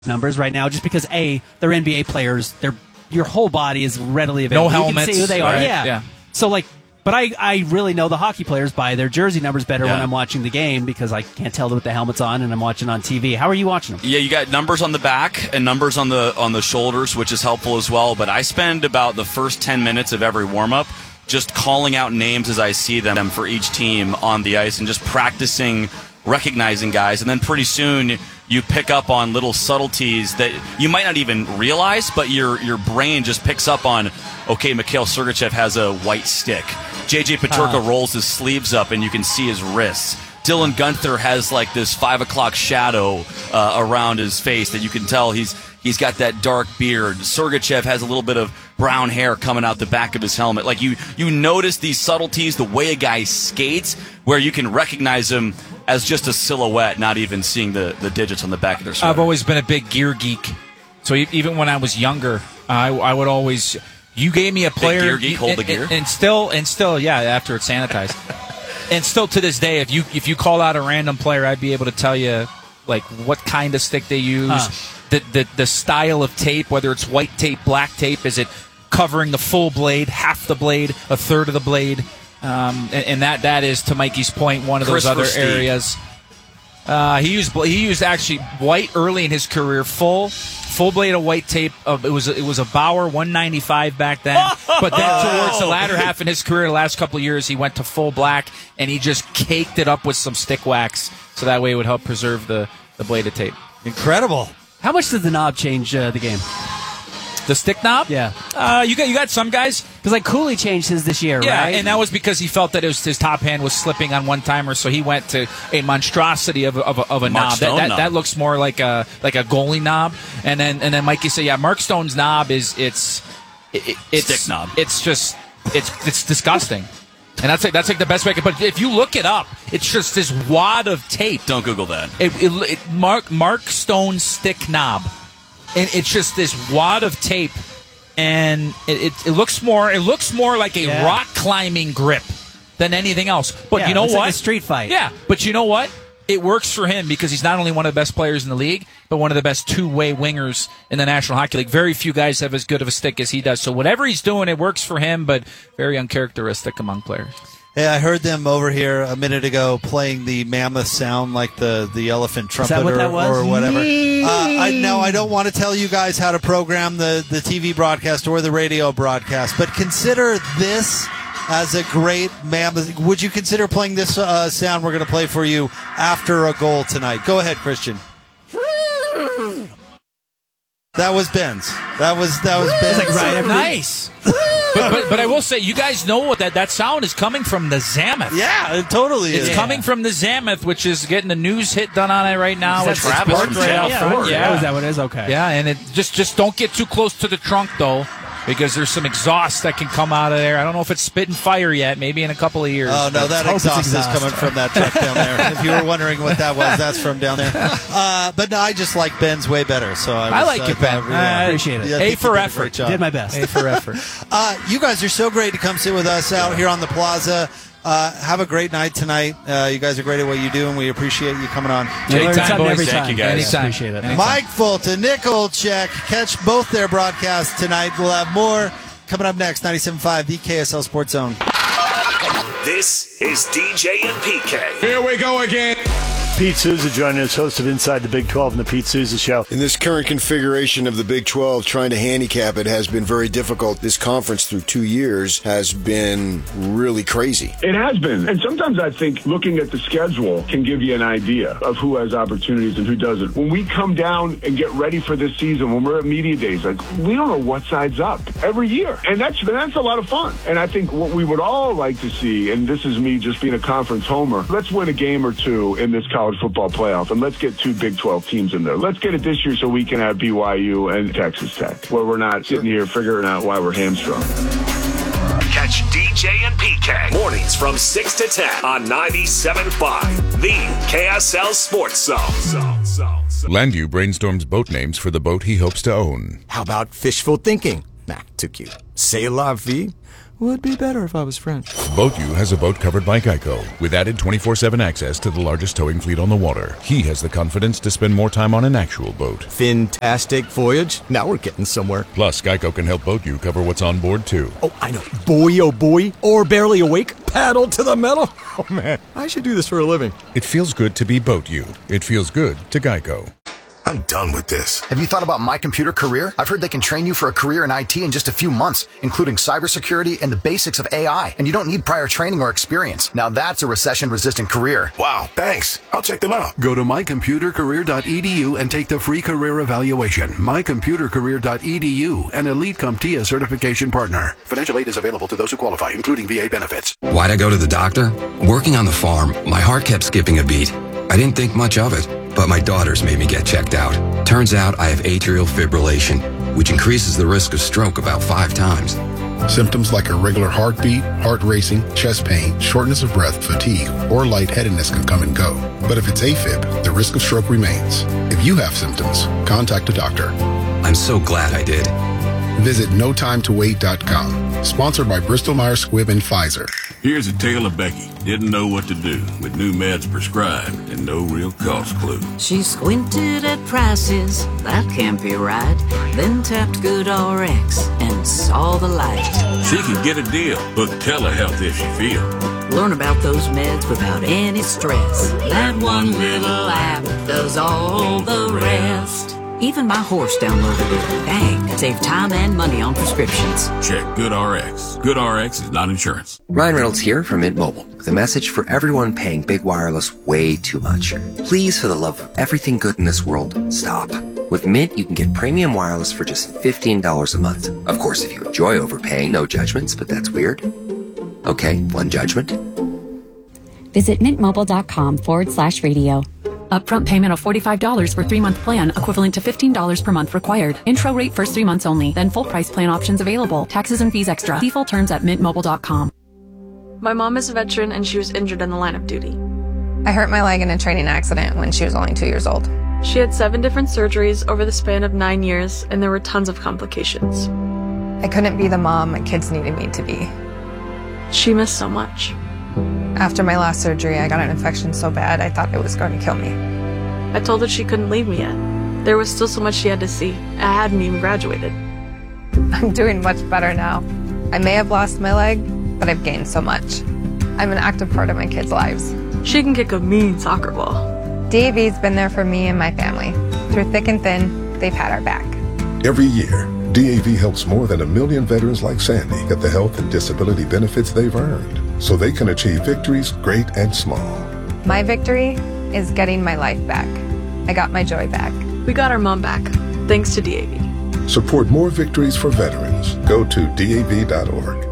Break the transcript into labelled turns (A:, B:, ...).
A: numbers right now, just because they're NBA players. Your whole body is readily available.
B: No helmets.
A: You can see who they are.
B: Right.
A: Yeah. So but I really know the hockey players by their jersey numbers better when I'm watching the game because I can't tell with the helmets on and I'm watching on TV. How are you watching them?
C: Yeah, you got numbers on the back and numbers on the shoulders, which is helpful as well. But I spend about the first 10 minutes of every warm-up just calling out names as I see them for each team on the ice and just practicing recognizing guys. And then pretty soon you pick up on little subtleties that you might not even realize, but your brain just picks up on, okay, Mikhail Sergachev has a white stick. J.J. Peterka rolls his sleeves up and you can see his wrists. Dylan Guenther has like this 5 o'clock shadow around his face that you can tell he's got that dark beard. Sergachev has a little bit of brown hair coming out the back of his helmet. Like you notice these subtleties, the way a guy skates, where you can recognize him as just a silhouette, not even seeing the digits on the back of their sweater.
B: I've always been a big gear geek. So even when I was younger, I would always... You gave me a player...
C: Big gear geek, hold the gear?
B: And still, yeah, after it's sanitized. And still to this day, if you call out a random player, I'd be able to tell you like what kind of stick they use, the style of tape, whether it's white tape, black tape, is it covering the full blade, half the blade, a third of the blade, and that is, to Mikey's point, one of those other areas. He used actually white early in his career, full blade of white tape. It was a Bauer 195 back then, but then towards the latter half in his career, the last couple of years, he went to full black and he just caked it up with some stick wax, so that way it would help preserve the blade of tape.
D: Incredible.
A: How much does the knob change the game?
B: The stick knob?
A: Yeah.
B: You got some guys.
A: Because like Cooley changed his this year,
B: yeah,
A: right?
B: And that was because he felt that his top hand was slipping on one timer, so he went to a monstrosity of a knob. That looks more like a goalie knob. And then Mikey said, yeah, Mark Stone's knob it's
C: stick knob.
B: It's just it's disgusting. And that's like the best way. But if you look it up, it's just this wad of tape.
C: Don't Google that.
B: Mark Stone's stick knob. And it's just this wad of tape, and it looks more like a rock climbing grip than anything else. But you know what?
A: Like a street fight.
B: Yeah, but you know what? It works for him because he's not only one of the best players in the league, but one of the best two-way wingers in the National Hockey League. Very few guys have as good of a stick as he does. So whatever he's doing, it works for him, but very uncharacteristic among players.
D: Hey, I heard them over here a minute ago playing the mammoth sound like the elephant trumpet or whatever. I don't want to tell you guys how to program the TV broadcast or the radio broadcast, but consider this as a great mammoth. Would you consider playing this sound we're going to play for you after a goal tonight? Go ahead, Christian. That was Ben's. That was Ben's.
B: Like right, nice. But I will say, you guys know what that sound is coming from the Zamoth.
D: Yeah, it totally is.
B: It's coming from the Zamoth, which is getting the news hit done on it right now.
C: Is that Travis from Channel 4?
A: Yeah. Is that what it is? Okay.
B: Yeah, and it just don't get too close to the trunk, though, because there's some exhaust that can come out of there. I don't know if it's spitting fire yet. Maybe in a couple of years.
D: Oh, no, that exhaust is coming from that truck down there. If you were wondering what that was, that's from down there. But no, I just like Ben's way better. So I
B: like it, Ben.
A: I appreciate it.
D: Yeah,
B: A for effort.
A: Did my best.
B: A for effort.
D: You guys are so great to come sit with us out here on the plaza. Have a great night tonight. You guys are great at what you do, and we appreciate you coming on.
B: Anytime, boys.
A: Every time.
C: Thank you, guys.
B: Anytime.
A: Appreciate it.
D: Mike Fulton, Nick Olchek, catch both their broadcasts tonight. We'll have more coming up next. 97.5, the KSL Sports Zone.
E: This is DJ and PK.
F: Here we go again.
G: Pete Souza joining us, host of Inside the Big 12 and the Pete Souza Show.
H: In this current configuration of the Big 12, trying to handicap it has been very difficult. This conference through 2 years has been really crazy.
F: It has been. And sometimes I think looking at the schedule can give you an idea of who has opportunities and who doesn't. When we come down and get ready for this season, when we're at media days, like, we don't know what side's up every year. And that's a lot of fun. And I think what we would all like to see, and this is me just being a conference homer, let's win a game or two in this college football playoff, and let's get 2 Big 12 teams in there. Let's get it this year so we can have BYU and Texas Tech, where we're not sitting here figuring out why we're hamstrung.
E: Catch DJ and PK mornings from 6 to 10 on 97.5, the KSL Sports Zone.
I: Landu brainstorms boat names for the boat he hopes to own.
J: How about fishful thinking? Nah, too cute. C'est la vie? Would be better if I was French.
I: Boat U has a boat covered by Geico with added 24/7 access to the largest towing fleet on the water. He has the confidence to spend more time on an actual boat.
J: Fantastic voyage. Now we're getting somewhere.
I: Plus, Geico can help Boat U cover what's on board, too.
J: Oh, I know. Boy, oh boy. Or barely awake. Paddle to the metal. Oh, man. I should do this for a living.
I: It feels good to be Boat U. It feels good to Geico.
K: I'm done with this. Have you thought about My Computer Career? I've heard they can train you for a career in IT in just a few months, including cybersecurity and the basics of AI. And you don't need prior training or experience. Now that's a recession-resistant career.
L: Wow, thanks. I'll check them out. Go to mycomputercareer.edu and take the free career evaluation. Mycomputercareer.edu, an Elite CompTIA certification partner. Financial aid is available to those who qualify, including VA benefits.
M: Why'd I go to the doctor? Working on the farm, my heart kept skipping a beat. I didn't think much of it, but my daughters made me get checked out. Turns out I have atrial fibrillation, which increases the risk of stroke about 5 times.
N: Symptoms like irregular heartbeat, heart racing, chest pain, shortness of breath, fatigue, or lightheadedness can come and go. But if it's AFib, the risk of stroke remains. If you have symptoms, contact a doctor.
M: I'm so glad I did.
N: Visit NoTimeToWait.com. Sponsored by Bristol-Myers Squibb and Pfizer.
O: Here's a tale of Becky. Didn't know what to do with new meds prescribed and no real cost clue.
P: She squinted at prices, that can't be right. Then tapped GoodRx and saw the light.
O: She could get a deal. Book telehealth if she feels.
P: Learn about those meds without any stress. That one little app does all the rest. Even my horse downloaded it. Dang, save time and money on prescriptions.
O: Check GoodRx. GoodRx is not insurance.
Q: Ryan Reynolds here from Mint Mobile with a message for everyone paying big wireless way too much. Please, for the love of everything good in this world, stop. With Mint, you can get premium wireless for just $15 a month. Of course, if you enjoy overpaying, no judgments, but that's weird. Okay, one judgment.
R: Visit mintmobile.com/radio.
S: Upfront payment of $45 for 3-month plan, equivalent to $15 per month required. Intro rate first 3 months only, then full price plan options available. Taxes and fees extra. See full terms at mintmobile.com.
T: My mom is a veteran and she was injured in the line of duty.
U: I hurt my leg in a training accident when she was only 2 years old.
T: She had 7 different surgeries over the span of 9 years, and there were tons of complications.
U: I couldn't be the mom my kids needed me to be.
T: She missed so much.
U: After my last surgery, I got an infection so bad I thought it was going to kill me.
T: I told her she couldn't leave me yet. There was still so much she had to see. I hadn't even graduated.
U: I'm doing much better now. I may have lost my leg, but I've gained so much. I'm an active part of my kids' lives.
T: She can kick a mean soccer ball.
U: DAV's been there for me and my family. Through thick and thin, they've had our back.
V: Every year, DAV helps more than 1 million veterans like Sandy get the health and disability benefits they've earned, so they can achieve victories great and small.
U: My victory is getting my life back. I got my joy back.
T: We got our mom back, thanks to DAV.
V: Support more victories for veterans. Go to DAV.org.